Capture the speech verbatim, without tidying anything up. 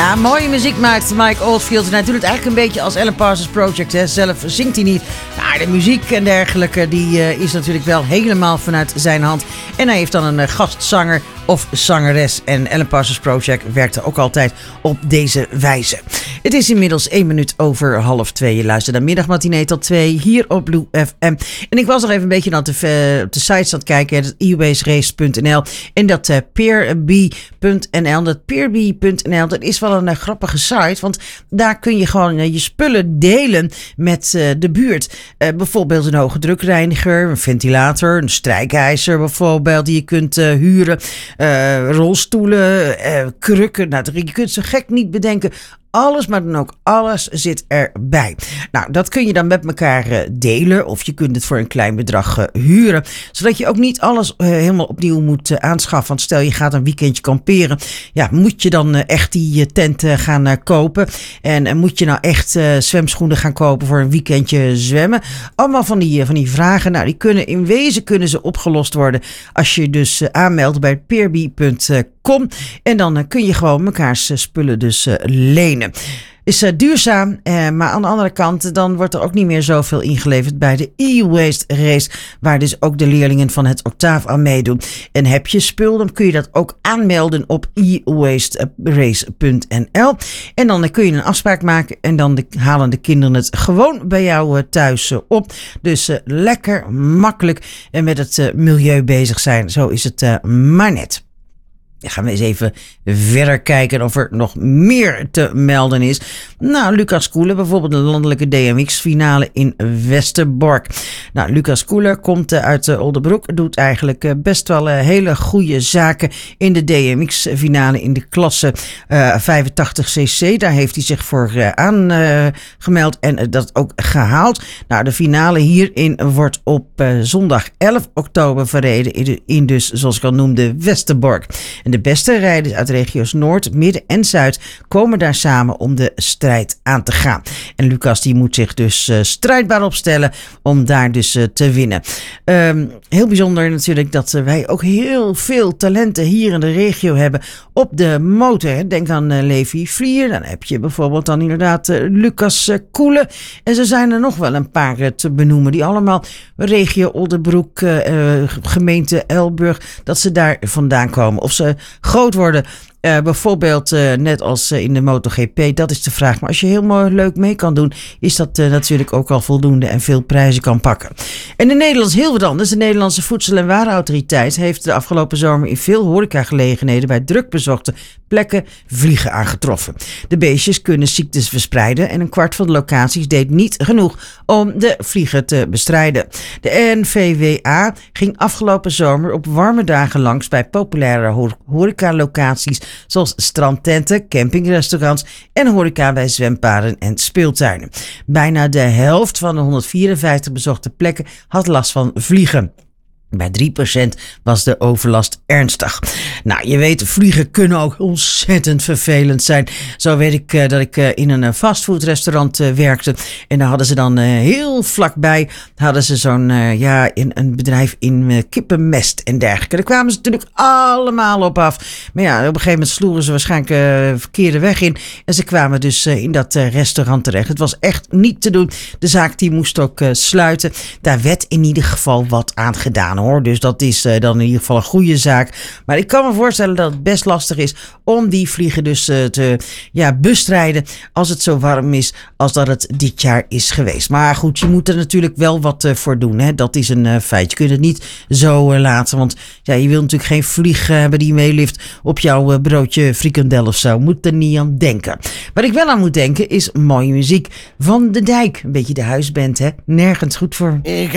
Ja, mooie muziek maakt Mike Oldfield. En hij doet het eigenlijk een beetje als Alan Parsons Project. Hè. Zelf zingt hij niet. Maar de muziek en dergelijke die uh, is natuurlijk wel helemaal vanuit zijn hand. En hij heeft dan een uh, gastzanger of zangeres. En Alan Parsons Project werkte ook altijd op deze wijze. Het is inmiddels één minuut over half twee. Je luistert naar Middagmatinee tot twee hier op Blue F M. En ik was nog even een beetje naar de, uh, op de sites aan het kijken. Dat e waste race punt n l en dat uh, peerbee punt n l. Dat peerbee punt n l, dat is wel een uh, grappige site. Want daar kun je gewoon uh, je spullen delen met uh, de buurt. Uh, bijvoorbeeld een hoge drukreiniger, een ventilator, een strijkijzer bijvoorbeeld die je kunt uh, huren. Uh, rolstoelen, uh, krukken. Nou, je kunt zo gek niet bedenken. Alles, maar dan ook alles zit erbij. Nou, dat kun je dan met elkaar uh, delen. Of je kunt het voor een klein bedrag uh, huren. Zodat je ook niet alles uh, helemaal opnieuw moet uh, aanschaffen. Want stel je gaat een weekendje kamperen. Ja, moet je dan uh, echt die uh, tent uh, gaan uh, kopen. En uh, moet je nou echt uh, zwemschoenen gaan kopen voor een weekendje zwemmen. Allemaal van die, uh, van die vragen. Nou, die kunnen in wezen kunnen ze opgelost worden. Als je dus uh, aanmeldt bij peerbee punt com. En dan uh, kun je gewoon mekaars uh, spullen dus uh, lenen. Is uh, duurzaam, eh, maar aan de andere kant dan wordt er ook niet meer zoveel ingeleverd bij de e-waste race, waar dus ook de leerlingen van het Octaaf aan meedoen. En heb je spul, dan kun je dat ook aanmelden op e waste race punt n l. En dan uh, kun je een afspraak maken en dan de, halen de kinderen het gewoon bij jou uh, thuis uh, op. Dus uh, lekker, makkelijk en met het uh, milieu bezig zijn. Zo is het uh, maar net. Dan gaan we eens even verder kijken of er nog meer te melden is. Nou, Lucas Koelen, bijvoorbeeld een landelijke D M X-finale in Westerbork. Nou, Lucas Koelen komt uit Oldebroek, doet eigenlijk best wel hele goede zaken in de D M X-finale in de klasse uh, vijfentachtig cc. Daar heeft hij zich voor uh, aangemeld uh, en uh, dat ook gehaald. Nou, de finale hierin wordt op uh, zondag elf oktober verreden in, de, in dus, zoals ik al noemde, Westerbork. En de beste rijders uit regio's Noord, Midden en Zuid komen daar samen om de strijd aan te gaan. En Lucas die moet zich dus uh, strijdbaar opstellen om daar dus uh, te winnen. Um, heel bijzonder natuurlijk dat uh, wij ook heel veel talenten hier in de regio hebben op de motor. Denk aan uh, Levi Vlier, dan heb je bijvoorbeeld dan inderdaad uh, Lucas uh, Koelen. En zo zijn er nog wel een paar uh, te benoemen die allemaal regio Oldebroek, uh, uh, gemeente Elburg, dat ze daar vandaan komen. Of ze groot worden. Uh, bijvoorbeeld uh, net als uh, in de MotoGP, dat is de vraag. Maar als je heel mooi leuk mee kan doen, is dat uh, natuurlijk ook al voldoende en veel prijzen kan pakken. En in Nederland is heel wat anders. De Nederlandse Voedsel- en Warenautoriteit heeft de afgelopen zomer in veel horecagelegenheden bij druk bezochte plekken vliegen aangetroffen. De beestjes kunnen ziektes verspreiden en een kwart van de locaties deed niet genoeg om de vliegen te bestrijden. De N V W A ging afgelopen zomer op warme dagen langs bij populaire horecalocaties zoals strandtenten, campingrestaurants en horeca bij zwempaden en speeltuinen. Bijna de helft van de honderdvierenvijftig bezochte plekken had last van vliegen. Bij drie procent was de overlast ernstig. Nou, je weet, vliegen kunnen ook ontzettend vervelend zijn. Zo weet ik uh, dat ik uh, in een fastfoodrestaurant uh, werkte. En daar hadden ze dan uh, heel vlakbij, hadden ze zo'n, uh, ja, in een bedrijf in uh, kippenmest en dergelijke. Daar kwamen ze natuurlijk allemaal op af. Maar ja, op een gegeven moment sloegen ze waarschijnlijk uh, verkeerde weg in. En ze kwamen dus uh, in dat uh, restaurant terecht. Het was echt niet te doen. De zaak die moest ook uh, sluiten. Daar werd in ieder geval wat aan gedaan. Hoor. Dus dat is uh, dan in ieder geval een goede zaak. Maar ik kan me voorstellen dat het best lastig is om die vliegen dus uh, te ja, bestrijden als het zo warm is als dat het dit jaar is geweest. Maar goed, je moet er natuurlijk wel wat uh, voor doen. Hè? Dat is een uh, feit. Je kunt het niet zo uh, laten. Want ja, je wilt natuurlijk geen vlieg uh, hebben die meelift op jouw uh, broodje frikandel of zo. Moet er niet aan denken. Wat ik wel aan moet denken is mooie muziek van De Dijk. Een beetje de huisband, hè? Nergens goed voor. Ik